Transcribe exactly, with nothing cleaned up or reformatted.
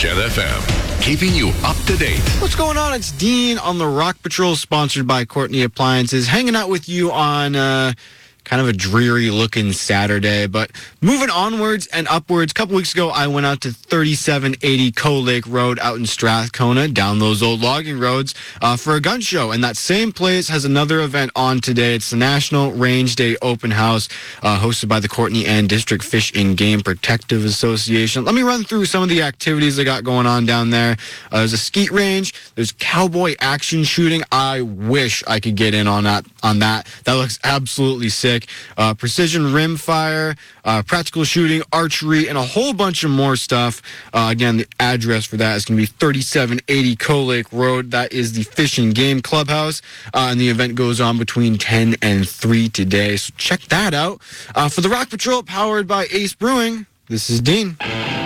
Jet F M, keeping you up to date. What's going on? It's Dean on the Rock Patrol, sponsored by Courtney Appliances, hanging out with you on uh, kind of a dreary-looking Saturday. But moving onwards and upwards, a couple weeks ago, I went out to thirty-seven eighty Coal Lake Road out in Strathcona, down those old logging roads, uh, for a gun show. And that same place has another event on today. It's the National Range Day Open House, uh, hosted by the Courtney and District Fish and Game Protective Association. Let me run through some of the activities they got going on down there. Uh, there's a skeet range. There's cowboy action shooting. I wish I could get in on that. On that, that looks absolutely sick. Uh, precision rim fire, uh, practical shooting, archery, and a whole bunch of more stuff. Uh, again, the address for that is going to be thirty-seven eighty Coal Lake Road. That is the Fish and Game Clubhouse, uh, and the event goes on between ten and three today. So check that out. Uh, for the Rock Patrol, powered by Ace Brewing, this is Dean.